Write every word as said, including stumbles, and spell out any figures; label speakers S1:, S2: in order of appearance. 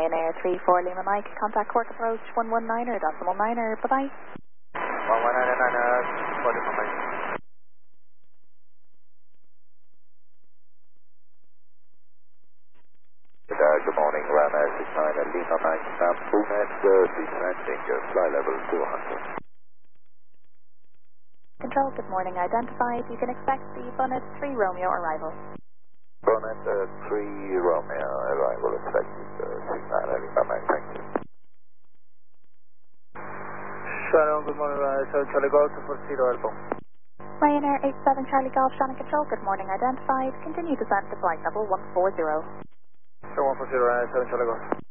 S1: Ryanair three four Lima Mike, contact Cork approach one one niner, decimal niner, bye-bye.
S2: one one niner niner, four Lima Mike.
S3: Good, uh, good morning, Ryanair six nine Lima Mike, Sam Boonet, uh, descending your flight level two hundred.
S1: Control, good morning, identified. You can expect the Bonnet three Romeo arrival.
S3: Bonnet uh, three Romeo arrival expected, uh, six nine Lima Mike, thank you.
S2: Shalom, good morning, Ryanair seven Charlie Golf to four zero Alpha.
S1: Ryanair eight seven Charlie Golf, Shannon Control, good morning, identified. Continue descent to flight level one four zero.
S2: Sure, one four zero Ryanair seven Charlie Golf.